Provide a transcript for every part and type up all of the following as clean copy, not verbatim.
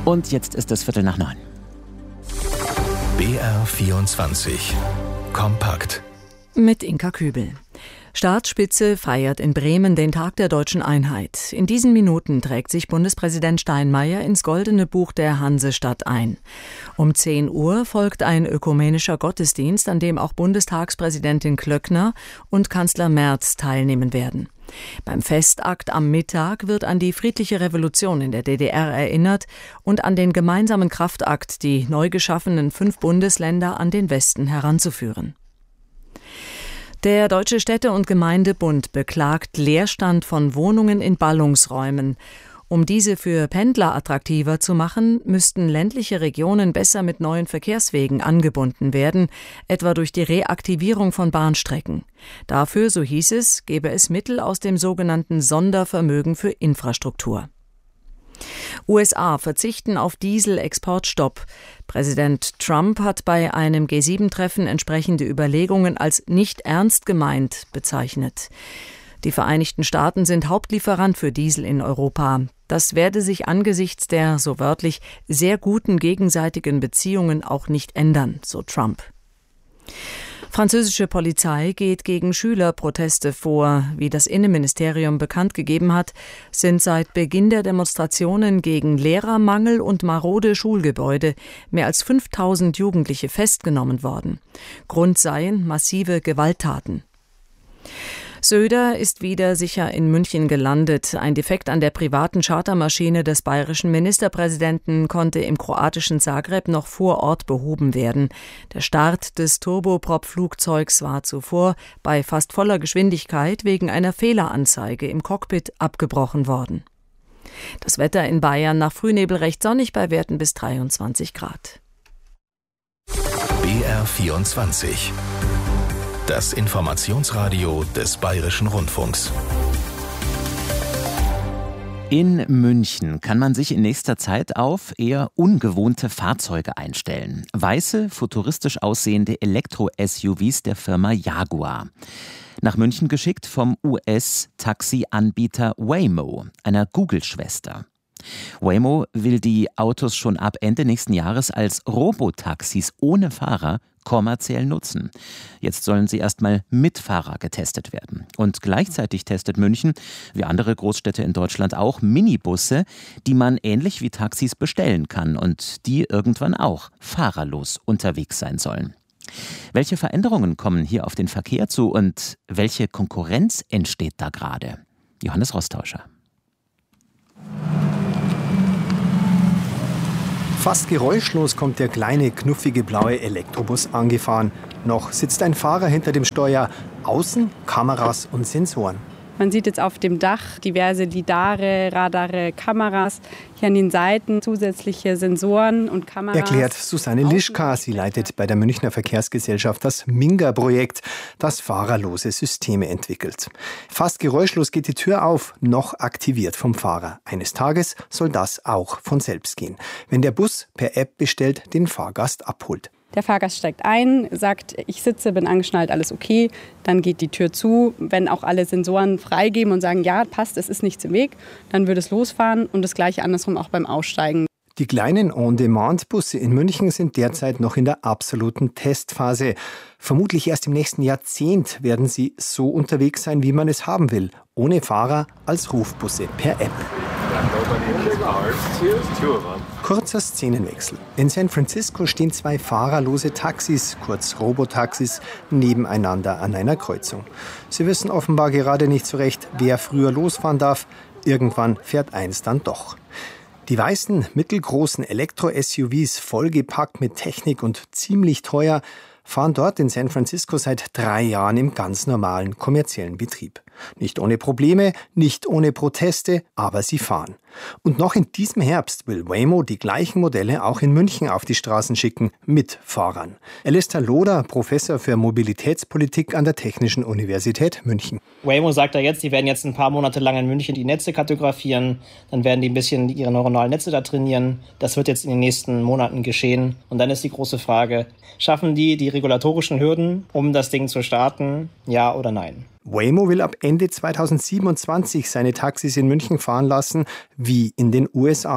Und jetzt ist es 8:45. BR24 Kompakt mit Inka Kübel. Staatsspitze feiert in Bremen den Tag der deutschen Einheit. In diesen Minuten trägt sich Bundespräsident Steinmeier ins Goldene Buch der Hansestadt ein. Um 10 Uhr folgt ein ökumenischer Gottesdienst, an dem auch Bundestagspräsidentin Klöckner und Kanzler Merz teilnehmen werden. Beim Festakt am Mittag wird an die friedliche Revolution in der DDR erinnert und an den gemeinsamen Kraftakt, die neu geschaffenen 5 Bundesländer an den Westen heranzuführen. Der Deutsche Städte- und Gemeindebund beklagt Leerstand von Wohnungen in Ballungsräumen. Um diese für Pendler attraktiver zu machen, müssten ländliche Regionen besser mit neuen Verkehrswegen angebunden werden, etwa durch die Reaktivierung von Bahnstrecken. Dafür, so hieß es, gäbe es Mittel aus dem sogenannten Sondervermögen für Infrastruktur. USA verzichten auf Diesel-Exportstopp. Präsident Trump hat bei einem G7-Treffen entsprechende Überlegungen als nicht ernst gemeint bezeichnet. Die Vereinigten Staaten sind Hauptlieferant für Diesel in Europa. Das werde sich angesichts der, so wörtlich, sehr guten gegenseitigen Beziehungen auch nicht ändern, so Trump. Französische Polizei geht gegen Schülerproteste vor. Wie das Innenministerium bekannt gegeben hat, sind seit Beginn der Demonstrationen gegen Lehrermangel und marode Schulgebäude mehr als 5000 Jugendliche festgenommen worden. Grund seien massive Gewalttaten. Söder ist wieder sicher in München gelandet. Ein Defekt an der privaten Chartermaschine des bayerischen Ministerpräsidenten konnte im kroatischen Zagreb noch vor Ort behoben werden. Der Start des Turboprop-Flugzeugs war zuvor bei fast voller Geschwindigkeit wegen einer Fehleranzeige im Cockpit abgebrochen worden. Das Wetter in Bayern nach Frühnebel recht sonnig bei Werten bis 23 Grad. BR24 Das Informationsradio des Bayerischen Rundfunks. In München kann man sich in nächster Zeit auf eher ungewohnte Fahrzeuge einstellen. Weiße, futuristisch aussehende Elektro-SUVs der Firma Jaguar. Nach München geschickt vom US-Taxi-Anbieter Waymo, einer Google-Schwester. Waymo will die Autos schon ab Ende nächsten Jahres als Robotaxis ohne Fahrer kommerziell nutzen. Jetzt sollen sie erstmal mit Fahrer getestet werden. Und gleichzeitig testet München, wie andere Großstädte in Deutschland auch, Minibusse, die man ähnlich wie Taxis bestellen kann und die irgendwann auch fahrerlos unterwegs sein sollen. Welche Veränderungen kommen hier auf den Verkehr zu und welche Konkurrenz entsteht da gerade? Johannes Rostauscher. Fast geräuschlos kommt der kleine, knuffige blaue Elektrobus angefahren. Noch sitzt ein Fahrer hinter dem Steuer. Außen Kameras und Sensoren. Man sieht jetzt auf dem Dach diverse Lidare, Radare, Kameras. Hier an den Seiten zusätzliche Sensoren und Kameras. Erklärt Susanne Lischka. Sie leitet bei der Münchner Verkehrsgesellschaft das Minga-Projekt, das fahrerlose Systeme entwickelt. Fast geräuschlos geht die Tür auf, noch aktiviert vom Fahrer. Eines Tages soll das auch von selbst gehen, wenn der Bus per App bestellt den Fahrgast abholt. Der Fahrgast steigt ein, sagt, ich sitze, bin angeschnallt, alles okay. Dann geht die Tür zu. Wenn auch alle Sensoren freigeben und sagen, ja, passt, es ist nichts im Weg, dann würde es losfahren und das Gleiche andersrum auch beim Aussteigen. Die kleinen On-Demand-Busse in München sind derzeit noch in der absoluten Testphase. Vermutlich erst im nächsten Jahrzehnt werden sie so unterwegs sein, wie man es haben will. Ohne Fahrer als Rufbusse per App. Kurzer Szenenwechsel. In San Francisco stehen 2 fahrerlose Taxis, kurz Robotaxis, nebeneinander an einer Kreuzung. Sie wissen offenbar gerade nicht so recht, wer früher losfahren darf. Irgendwann fährt eins dann doch. Die weißen, mittelgroßen Elektro-SUVs, vollgepackt mit Technik und ziemlich teuer, fahren dort in San Francisco seit 3 Jahren im ganz normalen kommerziellen Betrieb. Nicht ohne Probleme, nicht ohne Proteste, aber sie fahren. Und noch in diesem Herbst will Waymo die gleichen Modelle auch in München auf die Straßen schicken, mit Fahrern. Alistair Loder, Professor für Mobilitätspolitik an der Technischen Universität München. Waymo sagt da jetzt, die werden jetzt ein paar Monate lang in München die Netze kartografieren, dann werden die ein bisschen ihre neuronalen Netze da trainieren. Das wird jetzt in den nächsten Monaten geschehen. Und dann ist die große Frage, schaffen die regulatorischen Hürden, um das Ding zu starten, ja oder nein? Waymo will ab Ende 2027 seine Taxis in München fahren lassen, wie in den USA,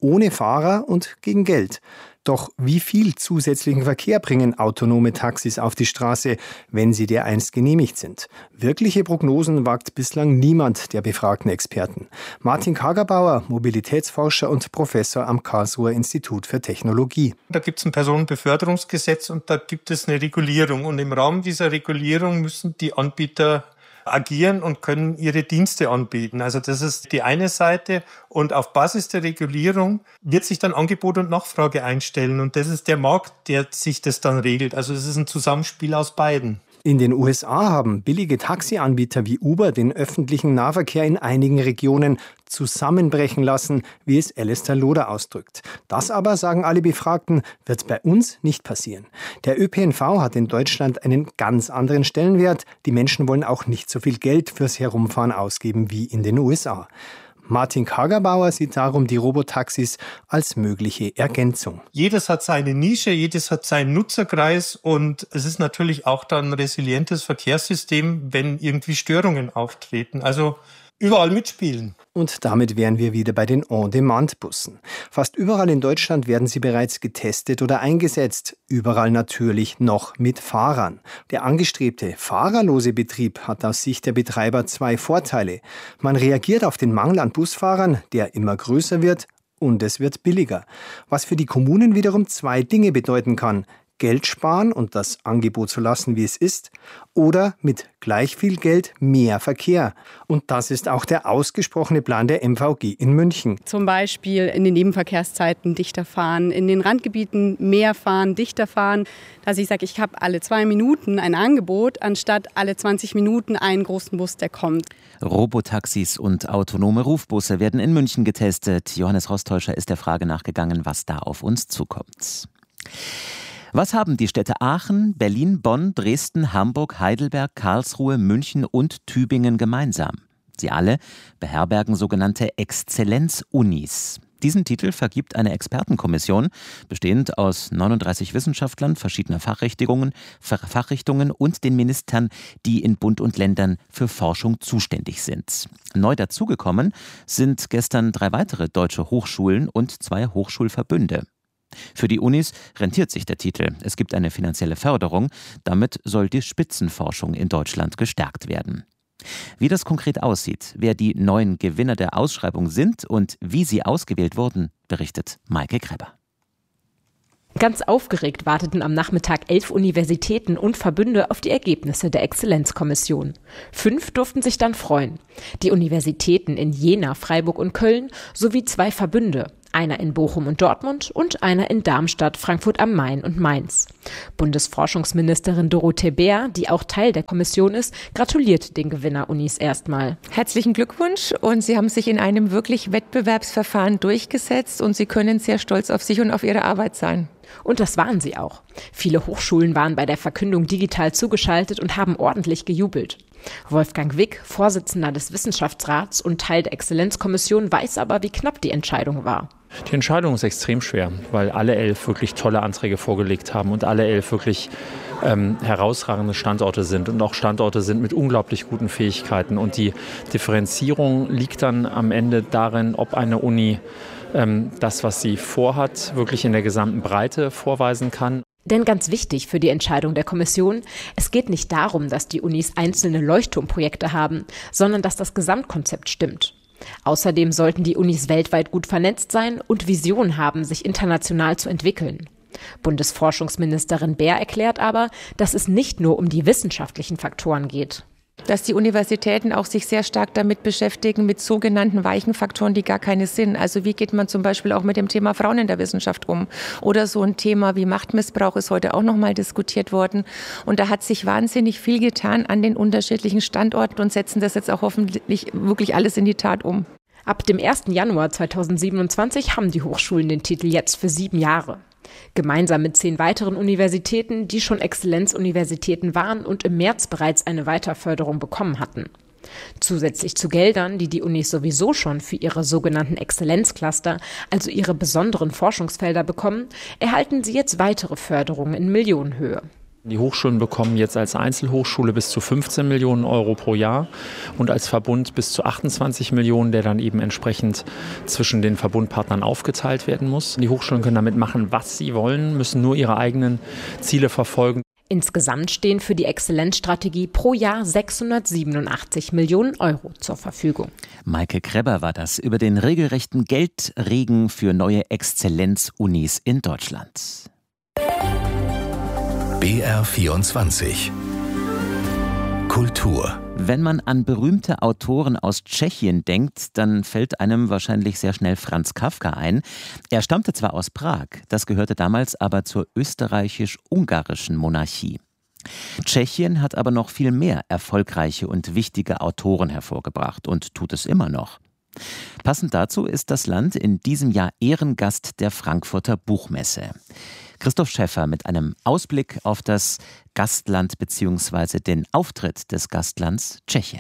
ohne Fahrer und gegen Geld. Doch wie viel zusätzlichen Verkehr bringen autonome Taxis auf die Straße, wenn sie dereinst genehmigt sind? Wirkliche Prognosen wagt bislang niemand der befragten Experten. Martin Kagerbauer, Mobilitätsforscher und Professor am Karlsruher Institut für Technologie. Da gibt es ein Personenbeförderungsgesetz und da gibt es eine Regulierung. Und im Rahmen dieser Regulierung müssen die Anbieter agieren und können ihre Dienste anbieten. Also das ist die eine Seite. Und auf Basis der Regulierung wird sich dann Angebot und Nachfrage einstellen. Und das ist der Markt, der sich das dann regelt. Also es ist ein Zusammenspiel aus beiden. In den USA haben billige Taxianbieter wie Uber den öffentlichen Nahverkehr in einigen Regionen zusammenbrechen lassen, wie es Alistair Loder ausdrückt. Das aber, sagen alle Befragten, wird bei uns nicht passieren. Der ÖPNV hat in Deutschland einen ganz anderen Stellenwert. Die Menschen wollen auch nicht so viel Geld fürs Herumfahren ausgeben wie in den USA. Martin Kagerbauer sieht darum die Robotaxis als mögliche Ergänzung. Jedes hat seine Nische, jedes hat seinen Nutzerkreis und es ist natürlich auch dann ein resilientes Verkehrssystem, wenn irgendwie Störungen auftreten. Also überall mitspielen. Und damit wären wir wieder bei den On-Demand-Bussen. Fast überall in Deutschland werden sie bereits getestet oder eingesetzt. Überall natürlich noch mit Fahrern. Der angestrebte fahrerlose Betrieb hat aus Sicht der Betreiber zwei Vorteile. Man reagiert auf den Mangel an Busfahrern, der immer größer wird, und es wird billiger. Was für die Kommunen wiederum zwei Dinge bedeuten kann: Geld sparen und das Angebot so lassen, wie es ist, oder mit gleich viel Geld mehr Verkehr. Und das ist auch der ausgesprochene Plan der MVG in München. Zum Beispiel in den Nebenverkehrszeiten dichter fahren, in den Randgebieten mehr fahren, dichter fahren. Dass ich sage, ich habe alle 2 Minuten ein Angebot, anstatt alle 20 Minuten einen großen Bus, der kommt. Robotaxis und autonome Rufbusse werden in München getestet. Johannes Rostäuscher ist der Frage nachgegangen, was da auf uns zukommt. Was haben die Städte Aachen, Berlin, Bonn, Dresden, Hamburg, Heidelberg, Karlsruhe, München und Tübingen gemeinsam? Sie alle beherbergen sogenannte Exzellenz-Unis. Diesen Titel vergibt eine Expertenkommission, bestehend aus 39 Wissenschaftlern verschiedener Fachrichtungen und den Ministern, die in Bund und Ländern für Forschung zuständig sind. Neu dazugekommen sind gestern 3 weitere deutsche Hochschulen und 2 Hochschulverbünde. Für die Unis rentiert sich der Titel. Es gibt eine finanzielle Förderung. Damit soll die Spitzenforschung in Deutschland gestärkt werden. Wie das konkret aussieht, wer die neuen Gewinner der Ausschreibung sind und wie sie ausgewählt wurden, berichtet Maike Kreber. Ganz aufgeregt warteten am Nachmittag 11 Universitäten und Verbünde auf die Ergebnisse der Exzellenzkommission. 5 durften sich dann freuen. Die Universitäten in Jena, Freiburg und Köln sowie 2 Verbünde. Einer in Bochum und Dortmund und einer in Darmstadt, Frankfurt am Main und Mainz. Bundesforschungsministerin Dorothee Bär, die auch Teil der Kommission ist, gratuliert den Gewinner-Unis erstmal. Herzlichen Glückwunsch und Sie haben sich in einem wirklich Wettbewerbsverfahren durchgesetzt und Sie können sehr stolz auf sich und auf Ihre Arbeit sein. Und das waren sie auch. Viele Hochschulen waren bei der Verkündung digital zugeschaltet und haben ordentlich gejubelt. Wolfgang Wick, Vorsitzender des Wissenschaftsrats und Teil der Exzellenzkommission, weiß aber, wie knapp die Entscheidung war. Die Entscheidung ist extrem schwer, weil alle 11 wirklich tolle Anträge vorgelegt haben und alle 11 wirklich herausragende Standorte sind und auch Standorte sind mit unglaublich guten Fähigkeiten. Und die Differenzierung liegt dann am Ende darin, ob eine Uni das, was sie vorhat, wirklich in der gesamten Breite vorweisen kann. Denn ganz wichtig für die Entscheidung der Kommission, es geht nicht darum, dass die Unis einzelne Leuchtturmprojekte haben, sondern dass das Gesamtkonzept stimmt. Außerdem sollten die Unis weltweit gut vernetzt sein und Visionen haben, sich international zu entwickeln. Bundesforschungsministerin Bär erklärt aber, dass es nicht nur um die wissenschaftlichen Faktoren geht. Dass die Universitäten auch sich sehr stark damit beschäftigen, mit sogenannten weichen Faktoren, die gar keine sind. Also wie geht man zum Beispiel auch mit dem Thema Frauen in der Wissenschaft um? Oder so ein Thema wie Machtmissbrauch ist heute auch nochmal diskutiert worden. Und da hat sich wahnsinnig viel getan an den unterschiedlichen Standorten und setzen das jetzt auch hoffentlich wirklich alles in die Tat um. Ab dem 1. Januar 2027 haben die Hochschulen den Titel jetzt für 7 Jahre. Gemeinsam mit 10 weiteren Universitäten, die schon Exzellenzuniversitäten waren und im März bereits eine Weiterförderung bekommen hatten. Zusätzlich zu Geldern, die die Unis sowieso schon für ihre sogenannten Exzellenzcluster, also ihre besonderen Forschungsfelder bekommen, erhalten sie jetzt weitere Förderungen in Millionenhöhe. Die Hochschulen bekommen jetzt als Einzelhochschule bis zu 15 Millionen Euro pro Jahr und als Verbund bis zu 28 Millionen, der dann eben entsprechend zwischen den Verbundpartnern aufgeteilt werden muss. Die Hochschulen können damit machen, was sie wollen, müssen nur ihre eigenen Ziele verfolgen. Insgesamt stehen für die Exzellenzstrategie pro Jahr 687 Millionen Euro zur Verfügung. Maike Krebber war das über den regelrechten Geldregen für neue Exzellenzunis in Deutschland. BR24 Kultur. Wenn man an berühmte Autoren aus Tschechien denkt, dann fällt einem wahrscheinlich sehr schnell Franz Kafka ein. Er stammte zwar aus Prag, das gehörte damals aber zur österreichisch-ungarischen Monarchie. Tschechien hat aber noch viel mehr erfolgreiche und wichtige Autoren hervorgebracht und tut es immer noch. Passend dazu ist das Land in diesem Jahr Ehrengast der Frankfurter Buchmesse. Christoph Schäffer mit einem Ausblick auf das Gastland bzw. den Auftritt des Gastlands Tschechien.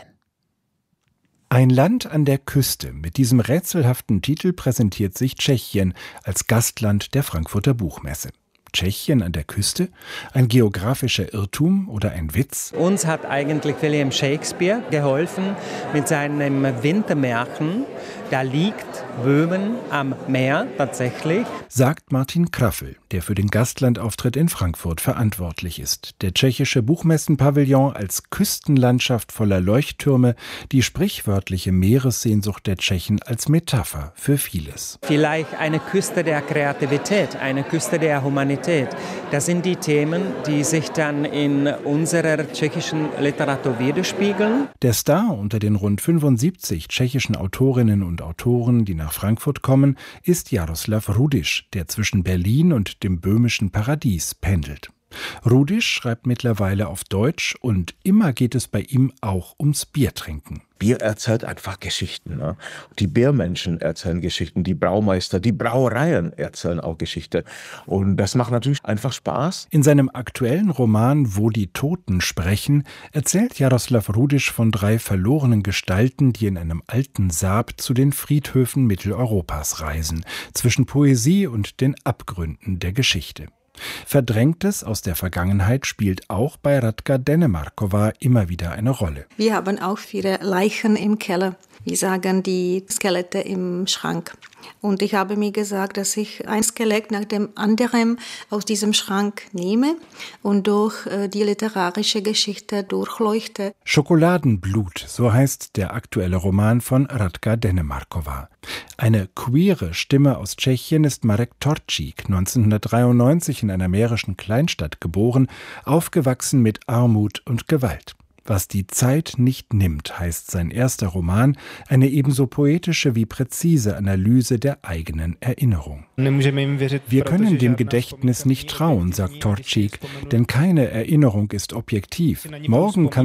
Ein Land an der Küste. Mit diesem rätselhaften Titel präsentiert sich Tschechien als Gastland der Frankfurter Buchmesse. Tschechien an der Küste? Ein geografischer Irrtum oder ein Witz? Uns hat eigentlich William Shakespeare geholfen mit seinem Wintermärchen. Da liegt Böhmen am Meer tatsächlich. Sagt Martin Kraffel, der für den Gastlandauftritt in Frankfurt verantwortlich ist. Der tschechische Buchmessenpavillon als Küstenlandschaft voller Leuchttürme, die sprichwörtliche Meeressehnsucht der Tschechen als Metapher für vieles. Vielleicht eine Küste der Kreativität, eine Küste der Humanität. Das sind die Themen, die sich dann in unserer tschechischen Literatur widerspiegeln. Der Star unter den rund 75 tschechischen Autorinnen und Autoren, die nach Frankfurt kommen, ist Jaroslav Rudiš, der zwischen Berlin und dem böhmischen Paradies pendelt. Rudiš schreibt mittlerweile auf Deutsch und immer geht es bei ihm auch ums Biertrinken. Bier erzählt einfach Geschichten. Ne? Die Biermenschen erzählen Geschichten, die Braumeister, die Brauereien erzählen auch Geschichte. Und das macht natürlich einfach Spaß. In seinem aktuellen Roman Wo die Toten sprechen erzählt Jaroslav Rudiš von 3 verlorenen Gestalten, die in einem alten Sarg zu den Friedhöfen Mitteleuropas reisen, zwischen Poesie und den Abgründen der Geschichte. Verdrängtes aus der Vergangenheit spielt auch bei Radka Dennemarkova immer wieder eine Rolle. Wir haben auch viele Leichen im Keller. Wir sagen die Skelette im Schrank. Und ich habe mir gesagt, dass ich ein Skelett nach dem anderen aus diesem Schrank nehme und durch die literarische Geschichte durchleuchte. Schokoladenblut, so heißt der aktuelle Roman von Radka Dennemarkova. Eine queere Stimme aus Tschechien ist Marek Torčík, 1993 in einer mährischen Kleinstadt geboren, aufgewachsen mit Armut und Gewalt. Was die Zeit nicht nimmt, heißt sein erster Roman, eine ebenso poetische wie präzise Analyse der eigenen Erinnerung. Wir können dem Gedächtnis nicht trauen, sagt Torčík, denn keine Erinnerung ist objektiv. Morgen kann